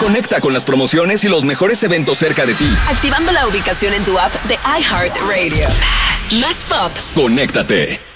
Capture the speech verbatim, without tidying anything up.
Conecta con las promociones y los mejores eventos cerca de ti. Activando la ubicación en tu app de iHeartRadio. Más pop. Conéctate.